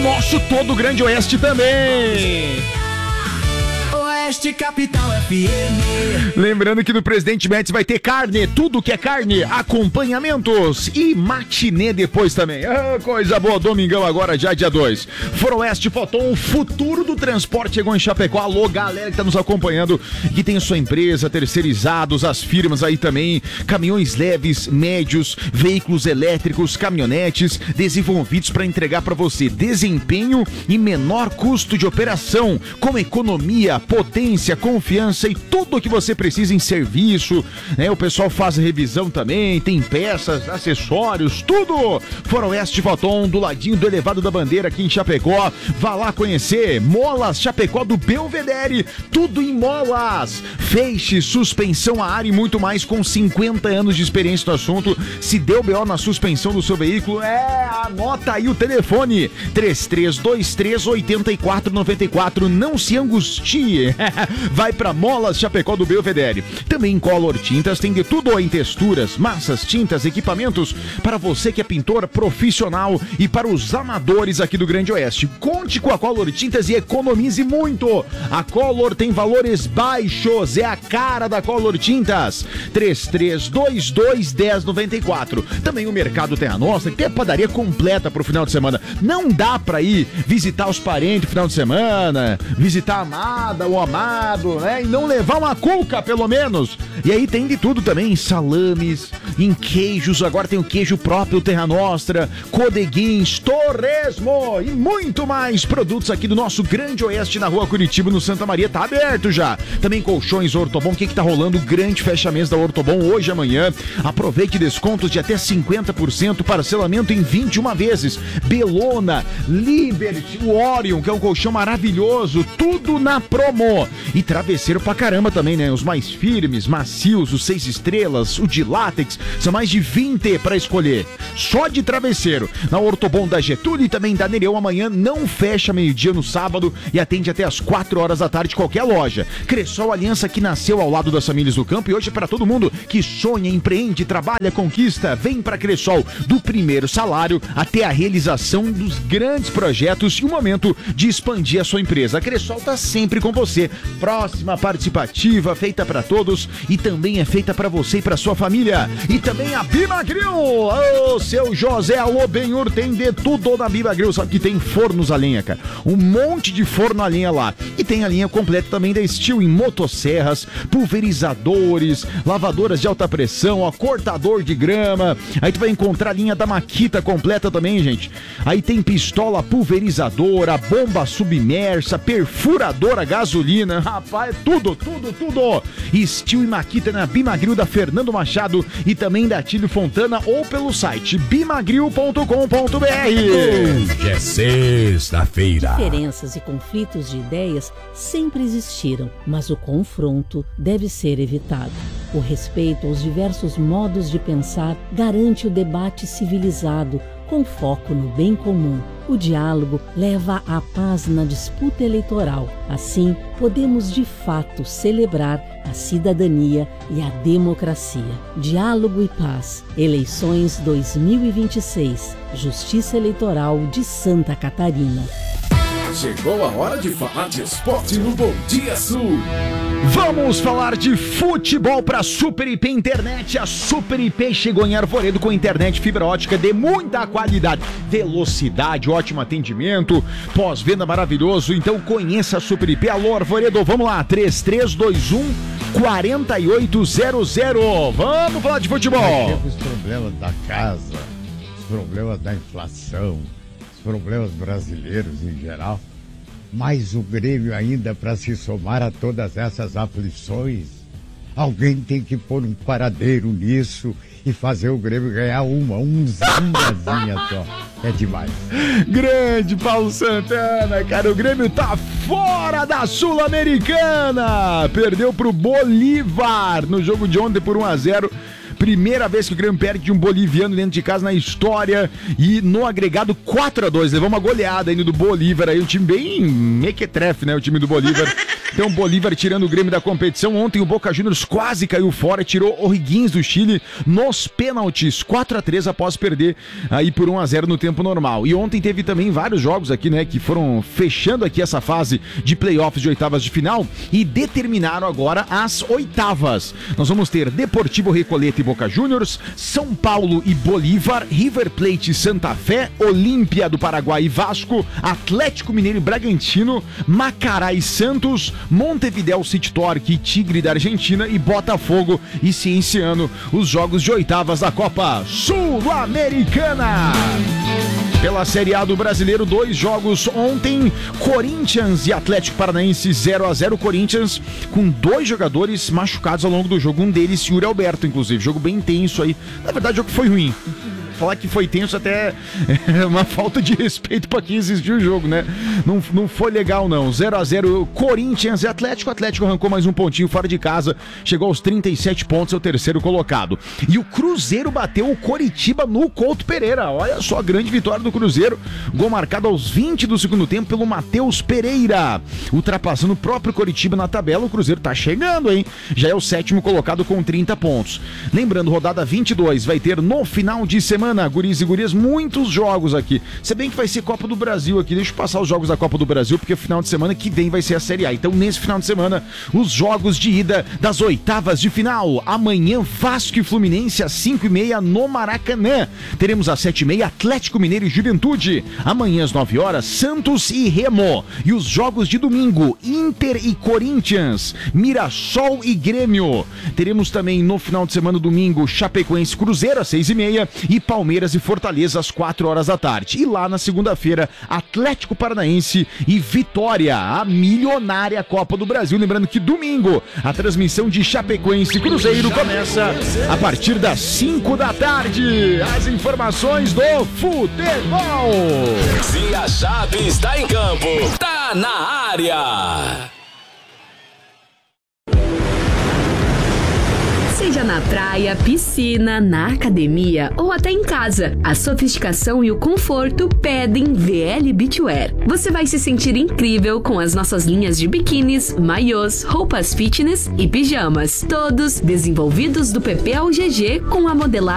nosso todo Grande Oeste também. Oeste Capital FM. Lembrando que no Presidente Médici vai ter carne, tudo que é carne, acompanhamentos e matinê depois também. Coisa boa, domingão agora, já dia 2. Foroeste Foton, o futuro do transporte chegou em Chapecó. Alô, galera que tá nos acompanhando, que tem a sua empresa, terceirizados, as firmas aí também, caminhões leves, médios, veículos elétricos, caminhonetes, desenvolvidos para entregar para você desempenho e menor custo de operação, com economia, potência, confiança e tudo o que você precisa em serviço, né? O pessoal faz revisão também, tem peças, acessórios, tudo. Foroeste Foton, do ladinho do Elevado da Bandeira aqui em Chapecó. Vá lá conhecer. Molas Chapecó do Belvedere, tudo em molas, feixe, suspensão a ar e muito mais, com 50 anos de experiência no assunto. Se deu BO na suspensão do seu veículo, anota aí o telefone 3323-8494. Não se angustie. Vai pra Molas Chapecó do Belvedere. Também em Color Tintas tem de tudo em texturas, massas, tintas, equipamentos para você que é pintor profissional e para os amadores aqui do Grande Oeste. Conte com a Color Tintas e economize muito. A Color tem valores baixos, é a cara da Color Tintas. 3322-1094. Também o Mercado Terra Nostra, que tem a padaria completa pro final de semana. Não dá pra ir visitar os parentes no final de semana, visitar a amada, o amado, né? E não levar uma cuca, pelo menos. E aí tem de tudo também, em salames, em queijos, agora tem o queijo próprio Terra Nostra, codeguins, torresmo e muito mais produtos aqui do nosso Grande Oeste, na Rua Curitiba, no Santa Maria, tá aberto já. Também colchões Ortobon, o que tá rolando? Grande fecha-mês da Ortobon hoje e amanhã. Aproveite descontos de até 50%, parcelamento em 21 vezes. Belona, Liberty, o Orion, que é um colchão maravilhoso, tudo na promo. E travesseiro pra caramba também, né? Os mais firmes, macios, os 6 estrelas, o de látex, são mais de 20 pra escolher. Só de travesseiro. Na Ortobon da Getúlio e também da Nereu, amanhã não fecha meio-dia no sábado e atende até as 4 horas da tarde qualquer loja. Cressol Aliança, que nasceu ao lado das famílias do campo e hoje é para todo mundo que sonha, empreende, trabalha, conquista. Vem pra Cressol, do primeiro salário até a realização dos grandes projetos e o momento de expandir a sua empresa. A Cressol tá sempre com você. Próxima, participativa, feita para todos e também é feita para você e para sua família. E também a Bimagril. Ô, seu José, alô, Benhur, tem de tudo na Bimagril. Sabe que tem fornos a lenha, cara. Um monte de forno a lenha lá. E tem a linha completa também da Steel, em motosserras, pulverizadores, lavadoras de alta pressão, ó, cortador de grama. Aí tu vai encontrar a linha da Makita completa também, gente. Aí tem pistola pulverizadora, bomba submersa, perfuradora gasolina. Rapaz, tudo. Steel e Makita na Bimagril da Fernando Machado e também da Tílio Fontana ou pelo site bimagril.com.br. Hoje é sexta-feira. Diferenças e conflitos de ideias sempre existiram, mas o confronto deve ser evitado. O respeito aos diversos modos de pensar garante o debate civilizado, com foco no bem comum. O diálogo leva à paz na disputa eleitoral. Assim, podemos de fato celebrar a cidadania e a democracia. Diálogo e paz. Eleições 2026. Justiça Eleitoral de Santa Catarina. Chegou a hora de falar de esporte no Bom Dia Sul. Vamos falar de futebol para Super IP Internet. A Super IP chegou em Arvoredo com internet fibra ótica de muita qualidade, velocidade, ótimo atendimento, pós-venda maravilhoso. Então conheça a Super IP. Alô, Arvoredo, vamos lá, 3321-4800. Vamos falar de futebol. Os problemas da casa, os problemas da inflação, os problemas brasileiros em geral, mas o Grêmio ainda, para se somar a todas essas aflições, alguém tem que pôr um paradeiro nisso e fazer o Grêmio ganhar uma zinhazinha só. É demais. Grande Paulo Santana, cara, o Grêmio tá fora da Sul-Americana. Perdeu pro Bolívar no jogo de ontem por 1-0. Primeira vez que o Grêmio perde de um boliviano dentro de casa na história. E no agregado 4-2. Levou uma goleada ainda do Bolívar aí. Um time bem mequetrefe, né? O time do Bolívar. Então, Bolívar tirando o Grêmio da competição. Ontem o Boca Juniors quase caiu fora, tirou O'Higgins do Chile nos pênaltis, 4-3 após perder aí por 1-0 no tempo normal. E ontem teve também vários jogos aqui, né, que foram fechando aqui essa fase de playoffs de oitavas de final e determinaram agora as oitavas. Nós vamos ter Deportivo Recoleta e Boca Juniors, São Paulo e Bolívar, River Plate e Santa Fé, Olímpia do Paraguai e Vasco, Atlético Mineiro e Bragantino, Macará e Santos, Montevidéu City Torque e Tigre da Argentina e Botafogo e Cienciano, os jogos de oitavas da Copa Sul-Americana. Pela Série A do Brasileiro, 2 jogos ontem, Corinthians e Atlético Paranaense 0-0, Corinthians com 2 jogadores machucados ao longo do jogo, um deles Yuri Alberto, inclusive, jogo bem intenso aí, na verdade o jogo foi ruim. Falar que foi tenso até é uma falta de respeito pra quem assistiu o jogo, né? Não foi legal, não. 0-0 Corinthians e Atlético. O Atlético arrancou mais um pontinho fora de casa. Chegou aos 37 pontos, é o terceiro colocado. E o Cruzeiro bateu o Coritiba no Couto Pereira. Olha só a grande vitória do Cruzeiro. Gol marcado aos 20 do segundo tempo pelo Matheus Pereira. Ultrapassando o próprio Coritiba na tabela. O Cruzeiro tá chegando, hein? Já é o 7º colocado com 30 pontos. Lembrando, rodada 22 vai ter no final de semana, guris e gurias, muitos jogos aqui. Se bem que vai ser Copa do Brasil aqui, deixa eu passar os jogos da Copa do Brasil, porque o final de semana que vem vai ser a Série A. Então, nesse final de semana, os jogos de ida das oitavas de final. Amanhã, Vasco e Fluminense às 5h30 no Maracanã. Teremos às 7h30 Atlético Mineiro e Juventude. Amanhã às 9 horas, Santos e Remo. E os jogos de domingo, Inter e Corinthians, Mirassol e Grêmio. Teremos também no final de semana, domingo, Chapecoense Cruzeiro às 6h30 e Palmeiras e Fortaleza às 4 horas da tarde. E lá na segunda-feira, Atlético Paranaense e Vitória, a milionária Copa do Brasil. Lembrando que domingo, a transmissão de Chapecoense e Cruzeiro começa a partir das 5 da tarde. As informações do futebol. Se a Chape está em campo, tá na área. Seja na praia, piscina, na academia ou até em casa, a sofisticação e o conforto pedem VL Beachwear. Você vai se sentir incrível com as nossas linhas de biquínis, maiôs, roupas fitness e pijamas, todos desenvolvidos do PP ao GG com a modelagem